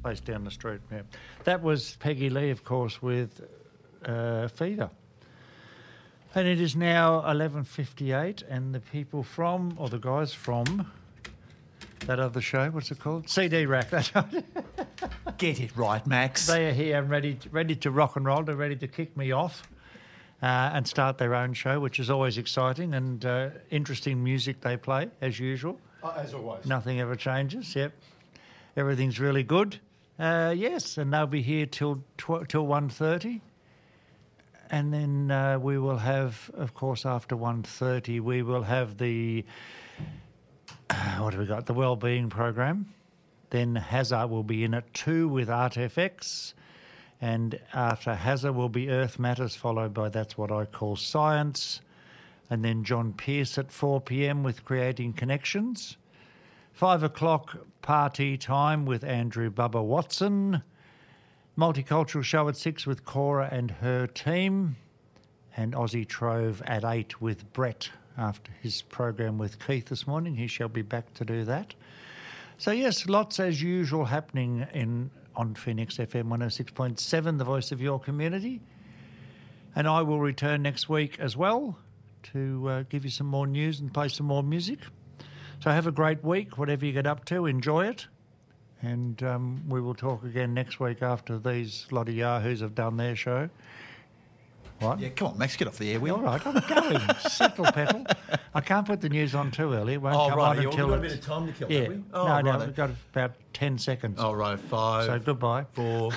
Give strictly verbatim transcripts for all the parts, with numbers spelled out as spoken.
place down the street. Yeah. That was Peggy Lee, of course, with uh, Fever. And it is now eleven fifty-eight, and the people from, or the guys from, that other show, what's it called? C D Rack, that's right. Get it right, Max. They are here and ready to, ready to rock and roll. They're ready to kick me off uh, and start their own show, which is always exciting and uh, interesting music they play, as usual. Oh, as always. Nothing ever changes, yep. Everything's really good. Uh, yes, and they'll be here till tw- till one thirty. And then uh, we will have, of course, after one thirty, we will have the, uh, what have we got, the Wellbeing program. Then Hazza will be in at two with Art F X. And after Hazza will be Earth Matters, followed by That's What I Call Science. And then John Pearce at four p.m. with Creating Connections. Five o'clock party time with Andrew Bubba Watson. Multicultural show at six with Cora and her team. And Aussie Trove at eight with Brett after his program with Keith this morning. He shall be back to do that. So, yes, lots as usual happening in on Phoenix F M one oh six point seven, the voice of your community. And I will return next week as well to uh, give you some more news and play some more music. So have a great week, whatever you get up to, enjoy it. And um, we will talk again next week after these lot of yahoos have done their show. What? Yeah, come on, Max, get off the air wheel. All right, I'm going. Settle, petal. I can't put the news on too early. It won't oh, come right. on yeah, until we've got it's... a bit of time to kill, yeah. haven't we? Oh, no, right. no, we've got about ten seconds. Oh, right, five. So goodbye. Four.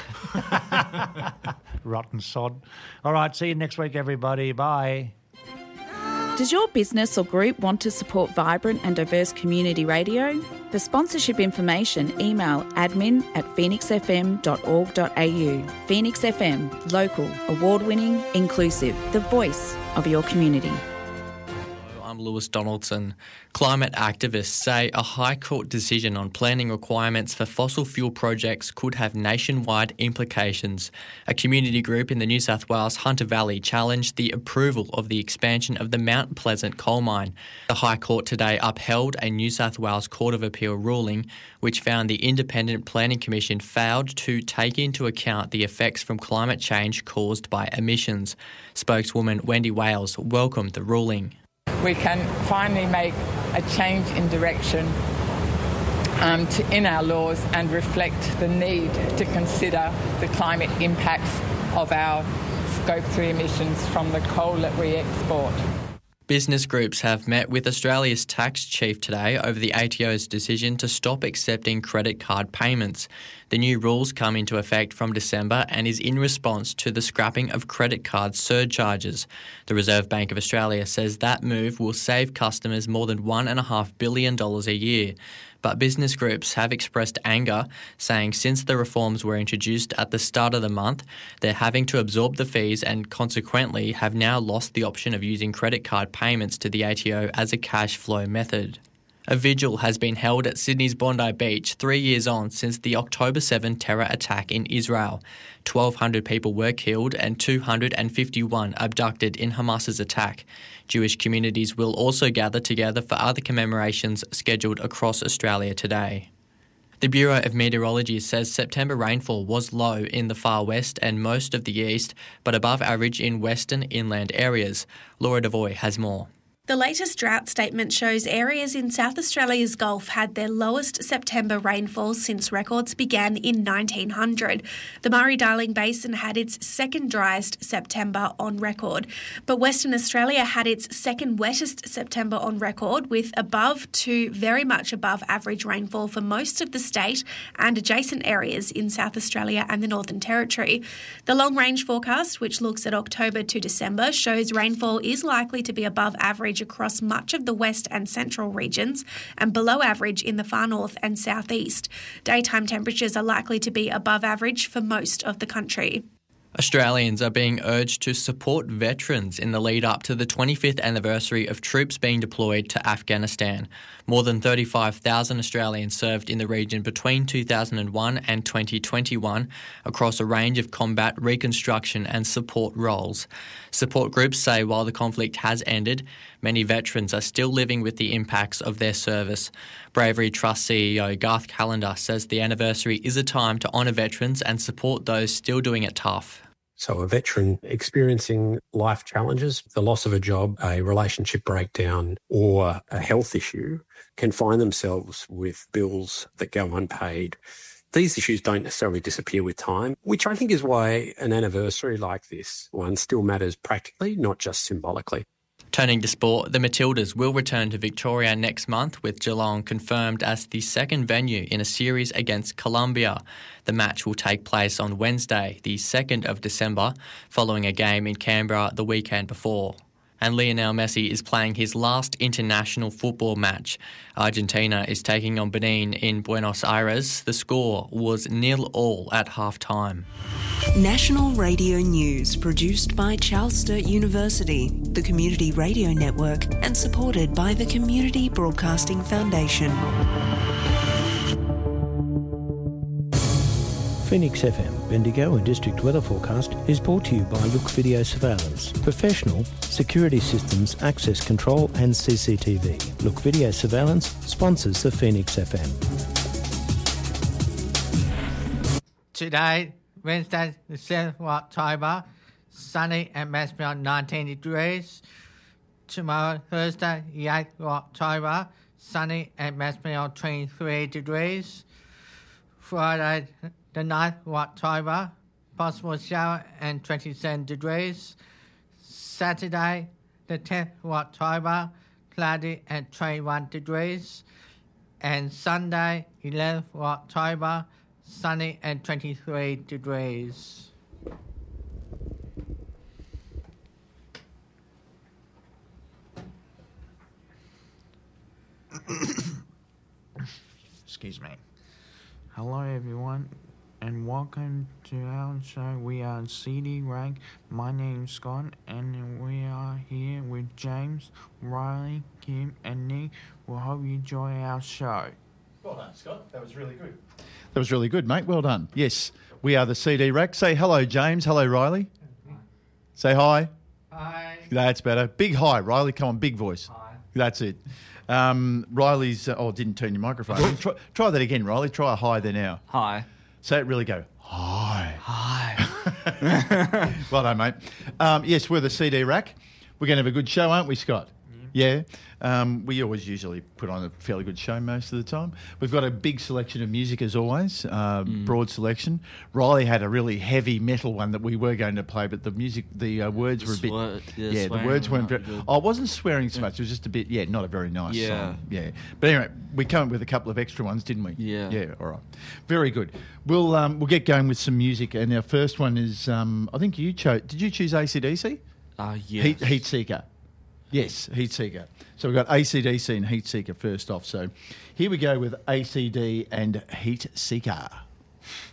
Rotten sod. All right, see you next week, everybody. Bye. Does your business or group want to support vibrant and diverse community radio? For sponsorship information, email admin at phoenix f m dot org dot a u. Phoenix F M, local, award-winning, inclusive, the voice of your community. I'm Lewis Donaldson. Climate activists say a High Court decision on planning requirements for fossil fuel projects could have nationwide implications. A community group in the New South Wales Hunter Valley challenged the approval of the expansion of the Mount Pleasant coal mine. The High Court today upheld a New South Wales Court of Appeal ruling which found the Independent Planning Commission failed to take into account the effects from climate change caused by emissions. Spokeswoman Wendy Wales welcomed the ruling. We can finally make a change in direction um, to, in our laws and reflect the need to consider the climate impacts of our Scope three emissions from the coal that we export. Business groups have met with Australia's tax chief today over the A T O's decision to stop accepting credit card payments. The new rules come into effect from December and is in response to the scrapping of credit card surcharges. The Reserve Bank of Australia says that move will save customers more than one point five billion dollars a year. But business groups have expressed anger, saying since the reforms were introduced at the start of the month, they're having to absorb the fees and consequently have now lost the option of using credit card payments to the A T O as a cash flow method. A vigil has been held at Sydney's Bondi Beach three years on since the October seventh terror attack in Israel. twelve hundred people were killed and two hundred fifty-one abducted in Hamas's attack. Jewish communities will also gather together for other commemorations scheduled across Australia today. The Bureau of Meteorology says September rainfall was low in the far west and most of the east, but above average in western inland areas. Laura Devoy has more. The latest drought statement shows areas in South Australia's Gulf had their lowest September rainfall since records began in nineteen hundred. The Murray-Darling Basin had its second driest September on record, but Western Australia had its second wettest September on record, with above to very much above average rainfall for most of the state and adjacent areas in South Australia and the Northern Territory. The long-range forecast, which looks at October to December, shows rainfall is likely to be above average across much of the west and central regions and below average in the far north and southeast. Daytime temperatures are likely to be above average for most of the country. Australians are being urged to support veterans in the lead up to the twenty-fifth anniversary of troops being deployed to Afghanistan. More than thirty-five thousand Australians served in the region between two thousand one and twenty twenty-one across a range of combat, reconstruction and support roles. Support groups say while the conflict has ended, many veterans are still living with the impacts of their service. Bravery Trust C E O Garth Callender says the anniversary is a time to honour veterans and support those still doing it tough. So a veteran experiencing life challenges, the loss of a job, a relationship breakdown or a health issue can find themselves with bills that go unpaid. These issues don't necessarily disappear with time, which I think is why an anniversary like this one still matters practically, not just symbolically. Turning to sport, the Matildas will return to Victoria next month, with Geelong confirmed as the second venue in a series against Colombia. The match will take place on Wednesday, the second of December, following a game in Canberra the weekend before. And Lionel Messi is playing his last international football match. Argentina is taking on Benin in Buenos Aires. The score was nil all at half-time. National Radio News, produced by Charles Sturt University, the Community Radio Network, and supported by the Community Broadcasting Foundation. Phoenix F M, Bendigo and District Weather Forecast is brought to you by Look Video Surveillance. Professional security systems, access control and C C T V. Look Video Surveillance sponsors the Phoenix F M. Today, Wednesday, the seventh of October, sunny and maximum nineteen degrees. Tomorrow, Thursday, the eighth of October, sunny and maximum twenty-three degrees. Friday, the ninth of October, possible shower and twenty-seven degrees. Saturday, the tenth of October, cloudy and twenty-one degrees. And Sunday, eleventh of October, sunny and twenty-three degrees. Excuse me. Hello everyone and welcome to our show. We are C D Rank. My name's Scott and we are here with James, Riley, Kim and Nick. We hope you enjoy our show. Well done, Scott. That was really good. That was really good, mate. Well done. Yes, we are the C D Rack. Say hello, James. Hello, Riley. Hi. Say hi. Hi. That's better. Big hi, Riley. Come on, big voice. Hi. That's it. Um, Riley's... Uh, oh, didn't turn your microphone. try, try that again, Riley. Try a hi there now. Hi. Say it really go. Hi. Hi. Well done, mate. Um, yes, we're the C D Rack. We're going to have a good show, aren't we, Scott? Yeah. yeah. Um, we always usually put on a fairly good show most of the time. We've got a big selection of music as always, uh, mm. broad selection. Riley had a really heavy metal one that we were going to play, but the music, the uh, words were a bit... Swear, yeah, yeah the words weren't very... Good. Oh, I wasn't swearing so much. It was just a bit, yeah, not a very nice yeah. song. Yeah. But anyway, we came up with a couple of extra ones, didn't we? Yeah. Yeah, all right. Very good. We'll um, we'll get going with some music, and our first one is, um, I think you chose... Did you choose A C D C? Uh, yes. Heat, Heat Seeker. Yes, Heat Seeker. So we've got A C D C and Heat Seeker first off. So here we go with A C D and Heat Seeker.